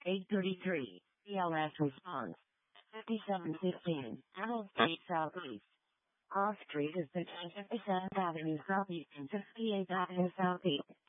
833. BLS response. 5715. Adult Street Southeast. Off Street is between 57th Avenue Southeast and 58th Avenue Southeast.